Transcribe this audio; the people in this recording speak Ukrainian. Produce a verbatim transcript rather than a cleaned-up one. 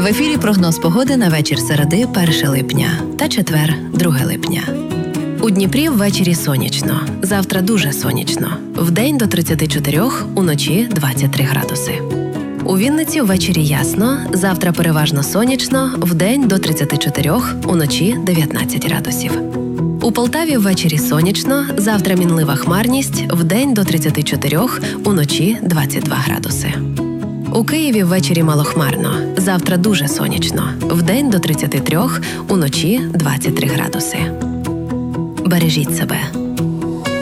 В ефірі прогноз погоди на вечір середи перше липня та четвер друге липня. У Дніпрі ввечері сонячно, завтра дуже сонячно. Вдень до тридцяти чотирьох, уночі двадцять три градуси. У Вінниці ввечері ясно, завтра переважно сонячно, вдень до тридцяти чотирьох, уночі дев'ятнадцять градусів. У Полтаві ввечері сонячно, завтра мінлива хмарність, вдень до тридцяти чотирьох, уночі двадцять два градуси. У Києві ввечері малохмарно, завтра дуже сонячно, вдень до тридцяти трьох, уночі двадцять три градуси. Бережіть себе.